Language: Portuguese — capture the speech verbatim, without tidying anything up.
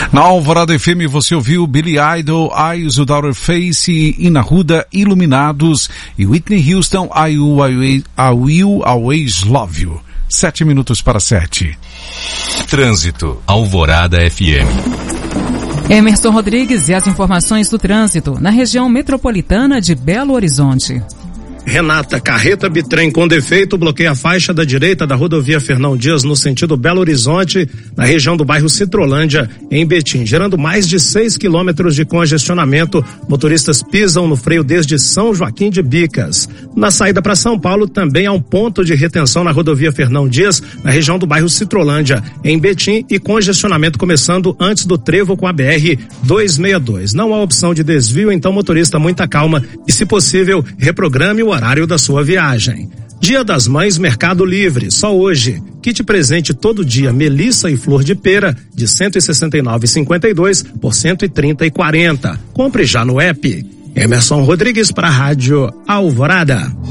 Na Alvorada F M você ouviu Billy Idol, Eyes Without Face, Ina Ruda, Iluminados e Whitney Houston, I Will, I Will Always Love You. Sete minutos para sete. Trânsito, Alvorada F M. Emerson Rodrigues e as informações do trânsito na região metropolitana de Belo Horizonte. Renata, carreta bitrem com defeito bloqueia a faixa da direita da rodovia Fernão Dias no sentido Belo Horizonte, na região do bairro Citrolândia, em Betim, gerando mais de seis quilômetros de congestionamento. Motoristas pisam no freio desde São Joaquim de Bicas. Na saída para São Paulo também há um ponto de retenção na rodovia Fernão Dias, na região do bairro Citrolândia, em Betim, e congestionamento começando antes do trevo com a B R duzentos e sessenta e dois. Não há opção de desvio, então motorista, muita calma e, se possível, reprograme o horário da sua viagem. Dia das Mães, Mercado Livre, só hoje. Kit presente todo dia, melissa e flor de pera, de cento e sessenta e nove reais e cinquenta e dois centavos por cento e trinta reais e quarenta centavos. Compre já no app. Emerson Rodrigues para a Rádio Alvorada.